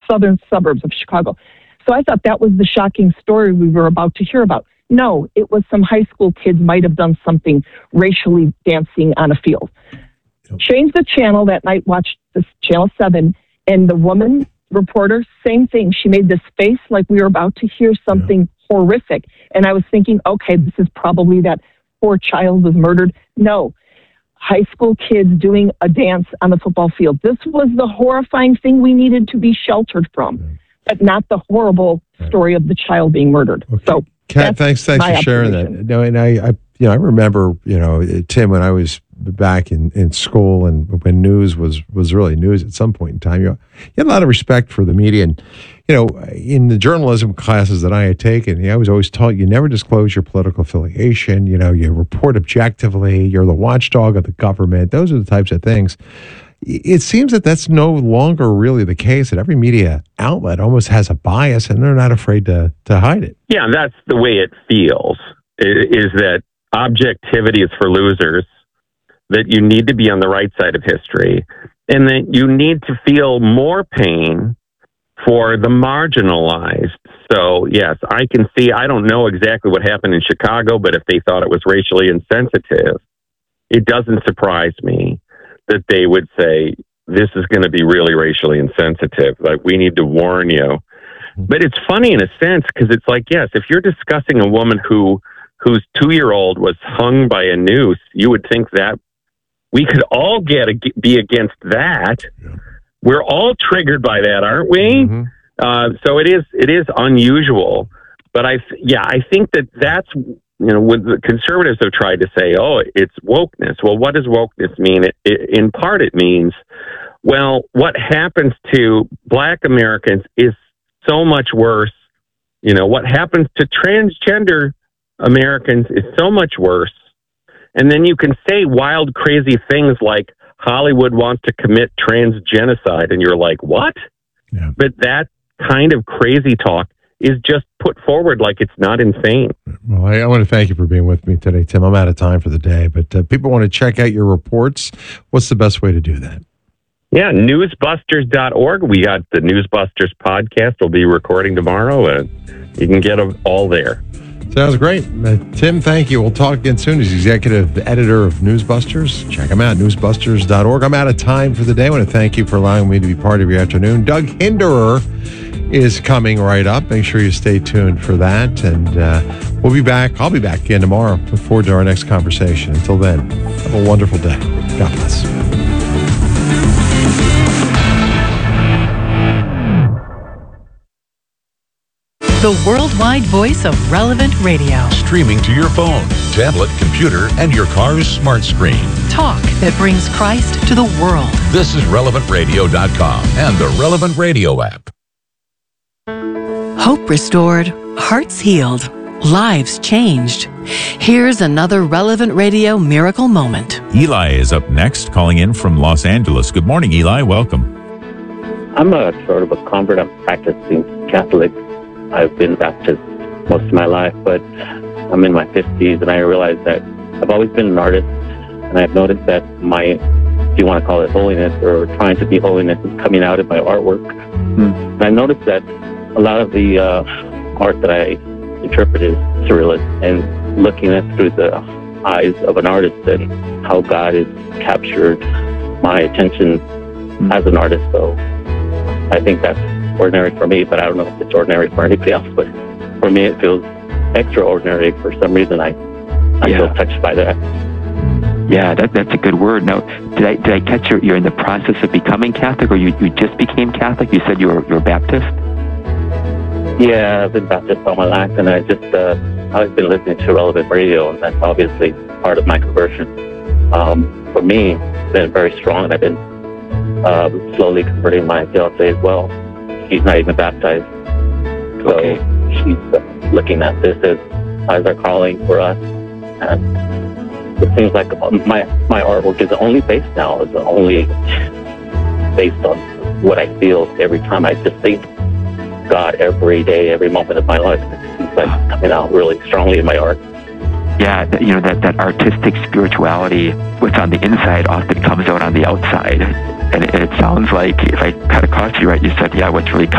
southern suburbs of Chicago. So I thought that was the shocking story we were about to hear about. No, it was some high school kids might have done something racially dancing on a field. Changed the channel that night, watched this Channel 7, and the woman reporter, same thing. She made this face like we were about to hear something horrific. And I was thinking, okay, this is probably that poor child was murdered. No, high school kids doing a dance on the football field. This was the horrifying thing we needed to be sheltered from, but not the horrible story of the child being murdered. Okay. So, Kat, thanks for sharing that. No, and I remember, Tim, when I was back in school and when news was really news at some point in time, you had a lot of respect for the media. And, in the journalism classes that I had taken, I was always taught you never disclose your political affiliation. You report objectively. You're the watchdog of the government. Those are the types of things. It seems that that's no longer really the case, that every media outlet almost has a bias and they're not afraid to hide it. Yeah, that's the way it feels, is that objectivity is for losers, that you need to be on the right side of history, and that you need to feel more pain for the marginalized. So, yes, I can see, I don't know exactly what happened in Chicago, but if they thought it was racially insensitive, it doesn't surprise me that they would say, this is going to be really racially insensitive. Like, we need to warn you. But it's funny in a sense, because it's like, yes, if you're discussing a woman whose 2-year-old was hung by a noose, you would think that we could all be against that. Yeah. We're all triggered by that, aren't we? Mm-hmm. So it is unusual. But I think that's, when the conservatives have tried to say, oh, it's wokeness. Well, what does wokeness mean? In part, it means, well, what happens to Black Americans is so much worse. What happens to transgender Americans is so much worse. And then you can say wild, crazy things like Hollywood wants to commit transgenocide, and you're like, what? Yeah. But that kind of crazy talk is just put forward like it's not insane. Well, I want to thank you for being with me today, Tim. I'm out of time for the day, but people want to check out your reports. What's the best way to do that? Yeah, newsbusters.org. We got the Newsbusters podcast. We'll be recording tomorrow, and you can get them all there. Sounds great. Tim, thank you. We'll talk again soon. He's executive editor of Newsbusters. Check him out, newsbusters.org. I'm out of time for the day. I want to thank you for allowing me to be part of your afternoon. Doug Hinderer is coming right up. Make sure you stay tuned for that. And we'll be back. I'll be back again tomorrow. Look forward to our next conversation. Until then, have a wonderful day. God bless. The worldwide voice of Relevant Radio. Streaming to your phone, tablet, computer, and your car's smart screen. Talk that brings Christ to the world. This is RelevantRadio.com and the Relevant Radio app. Hope restored, hearts healed, lives changed. Here's another Relevant Radio miracle moment. Eli is up next, calling in from Los Angeles. Good morning, Eli. Welcome. I'm a sort of a convert. I'm practicing Catholic. I've been Baptist most of my life, but I'm in my 50s, and I realize that I've always been an artist, and I've noticed that my, if you want to call it holiness or trying to be holiness, is coming out in my artwork. And I noticed that a lot of the art that I interpret is surrealist, and looking at through the eyes of an artist and how God has captured my attention as an artist. So I think that's ordinary for me, but I don't know if it's ordinary for anybody else. But for me, it feels extraordinary. For some reason, I feel touched by that. Yeah, that's a good word. Now, did I catch you're in the process of becoming Catholic, or you just became Catholic? You said you're Baptist? Yeah, I've been Baptist all my life, and I've been listening to Relevant Radio, and that's obviously part of my conversion. For me, it's been very strong, and I've been slowly converting my fiancée as well. She's not even baptized. So she's looking at this as our calling for us. And it seems like my artwork is only based now. It's only based on what I feel every time I just think God every day, every moment of my life. It seems like it's coming out really strongly in my art. Yeah, that artistic spirituality, what's on the inside often comes out on the outside. And it sounds like, if I kind of caught you right, you said, what's really